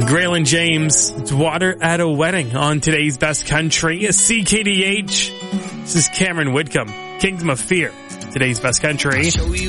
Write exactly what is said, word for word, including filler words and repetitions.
Graylin James, it's Water at a Wedding on today's Best Country, C K D H. This is Cameron Whitcomb, Kingdom of Fear, today's Best Country.